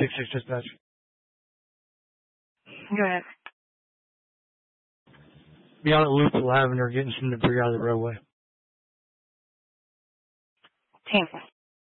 6-6 dispatch. Go ahead. Be on at Loop Lavender getting some debris out of the roadway. Tampa.